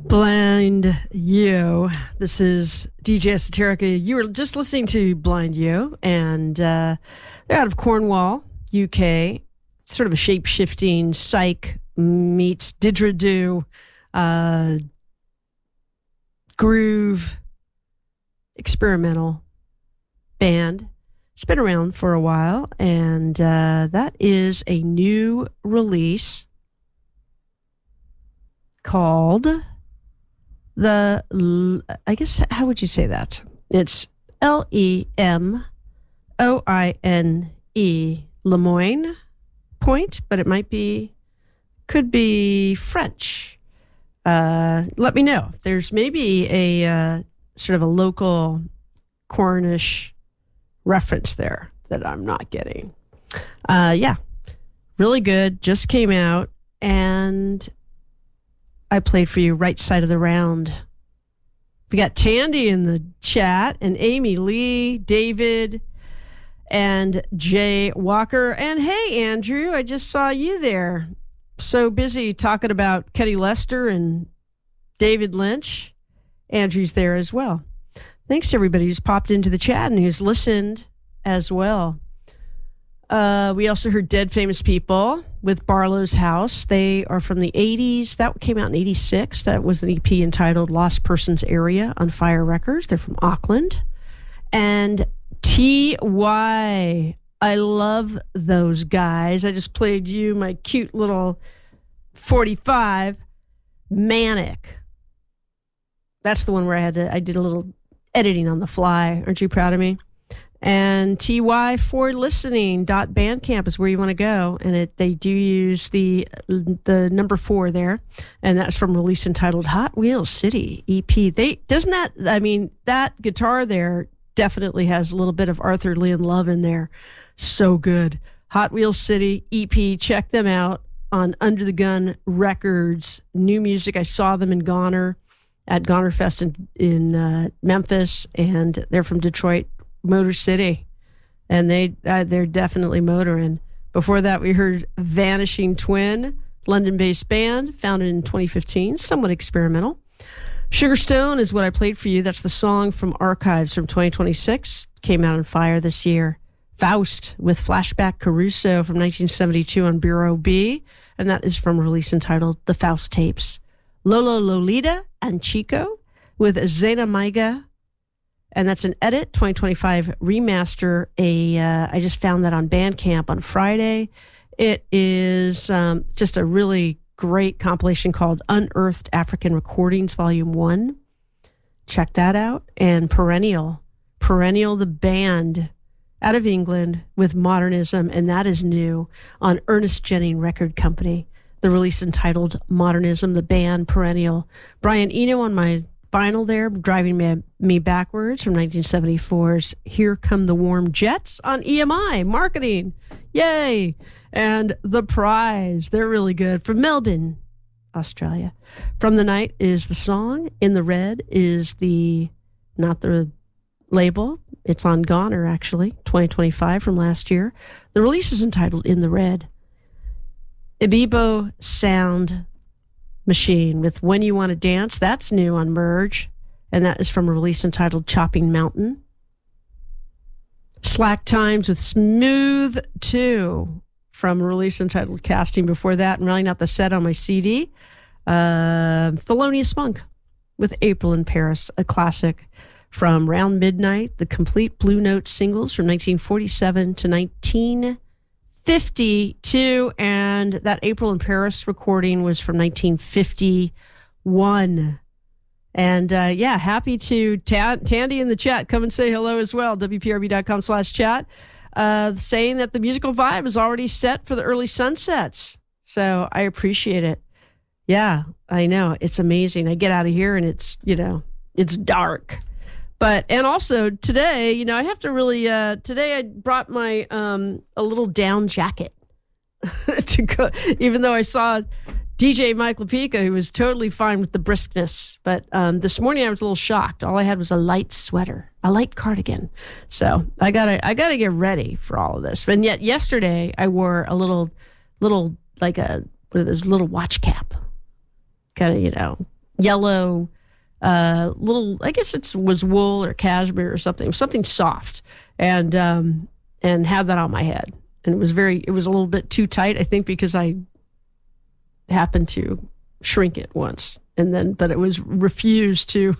Blind You. This is DJ Esoterica. You were just listening to Blind You, and they're out of Cornwall, UK. Sort of a shape-shifting psych meets didgeridoo, groove, experimental band. It's been around for a while, and that is a new release called I guess, how would you say that? It's Lemoine, Lemoine Point, but it could be French. Let me know. There's maybe a sort of a local Cornish reference there that I'm not getting. Yeah, really good. Just came out, and I played for you Right Side of the Round. We got Tandy in the chat, and Amy Lee, David, and Jay Walker. And hey, Andrew, I just saw you there. So busy talking about Kenny Lester and David Lynch. Andrew's there as well. Thanks to everybody who's popped into the chat and who's listened as well. We also heard Dead Famous People with Barlow's House. They are from the 80s. That came out in 86. That was an EP entitled Lost Persons Area on Fire Records. They're from Auckland. And T.Y. I love those guys. I just played you my cute little 45 Manic. That's the one where I did a little editing on the fly. Aren't you proud of me? And TY for listening.bandcamp is where you want to go. And they do use the number 4 there. And that's from a release entitled Hot Wheels City EP. That guitar there definitely has a little bit of Arthur Lee and Love in there. So good. Hot Wheels City EP. Check them out on Under the Gun Records. New music. I saw them in Goner at Goner Fest in Memphis. And they're from Detroit, Motor City, and they're definitely motoring. Before that, we heard Vanishing Twin, London-based band, founded in 2015, somewhat experimental. Sugarstone is what I played for you. That's the song from Archives from 2026, came out on Fire this year. Faust with Flashback Caruso from 1972 on Bureau B, and that is from a release entitled The Faust Tapes. Lolo Lolita and Chico with Zena Maiga, and that's an edit 2025 remaster. I just found that on Bandcamp on Friday. It is just a really great compilation called Unearthed African Recordings Volume 1. Check that out. And Perennial the band out of England with Modernism, and that is new on Ernest Jennings Record Company. The release entitled Modernism, the band Perennial. Brian Eno on my vinyl there, driving me backwards from 1974's Here Come the Warm Jets on EMI Marketing. Yay! And The Prize, they're really good, from Melbourne, Australia. From the Night is the song. In the Red is not the label. It's on Goner, actually, 2025 from last year. The release is entitled In the Red. Ibibo Sound Machine with When You Want to Dance. That's new on Merge, and that is from a release entitled Chopping Mountain. Slack Times with Smooth 2 from a release entitled Casting. Before that, and rounding out the set on my CD, Thelonious Monk with April in Paris, a classic from Round Midnight, the complete Blue Note singles from 1947 to 1952, and that April in Paris recording was from 1951. And happy to Tandy in the chat. Come and say hello as well. WPRB.com/chat. Saying that the musical vibe is already set for the early sunsets. So I appreciate it. Yeah, I know. It's amazing. I get out of here and it's dark. And also today, I have to really, today I brought my, a little down jacket to go, even though I saw DJ Mike LaPica, who was totally fine with the briskness. But this morning I was a little shocked. All I had was a light sweater, a light cardigan. So I gotta get ready for all of this. And yet yesterday I wore a little like one of those little watch cap, kind of, yellow, little, I guess it was wool or cashmere or something soft, and have that on my head. And it was a little bit too tight, I think, because I happened to shrink it once, but it was refused to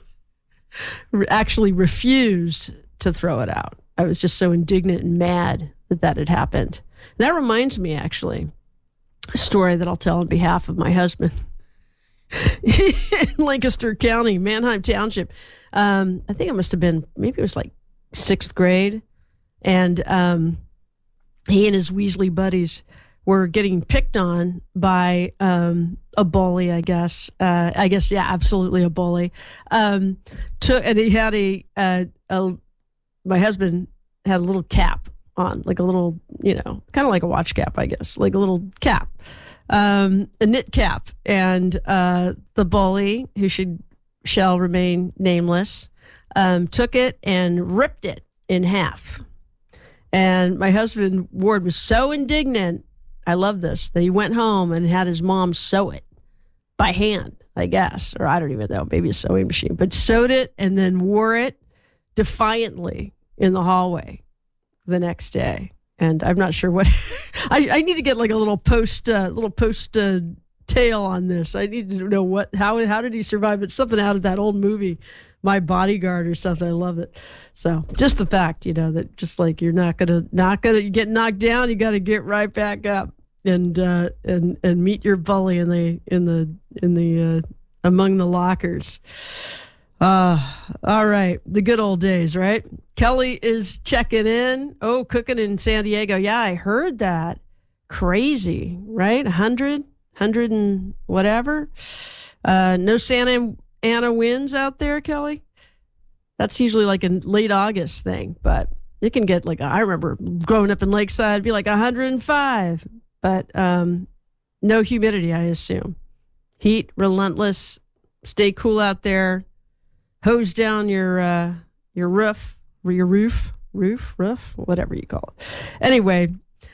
throw it out. I was just so indignant and mad that had happened. And that reminds me, actually, a story that I'll tell on behalf of my husband. In Lancaster County, Manheim Township. I think it must have been, maybe it was like 6th grade. And he and his Weasley buddies were getting picked on by a bully, I guess. Yeah, absolutely a bully. And he had my husband had a little cap on, like a little, kind of like a watch cap, I guess, like a little cap. A knit cap, and the bully, who shall remain nameless, took it and ripped it in half. And my husband, Ward, was so indignant, I love this, that he went home and had his mom sew it by hand, I guess, or I don't even know, maybe a sewing machine, but sewed it and then wore it defiantly in the hallway the next day. And I'm not sure what I need to get like a little post tale on this. I need to know how did he survive? It's something out of that old movie, My Bodyguard or something. I love it. So just the fact, that just like you're not gonna get knocked down, you got to get right back up and meet your bully in the among the lockers. All right. The good old days, right? Kelly is checking in. Oh, cooking in San Diego. Yeah, I heard that. Crazy, right? 100 and whatever. No Santa Ana winds out there, Kelly? That's usually like a late August thing, but it can get like, I remember growing up in Lakeside, it'd be like 105, but no humidity, I assume. Heat, relentless. Stay cool out there. Hose down your roof, whatever you call it. Anyway,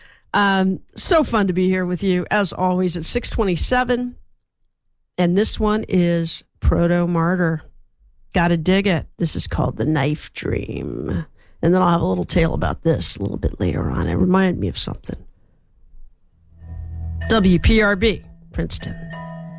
so fun to be here with you, as always, at 627. And this one is Proto-Martyr. Gotta dig it. This is called The Knife Dream. And then I'll have a little tale about this a little bit later on. It reminded me of something. WPRB, Princeton.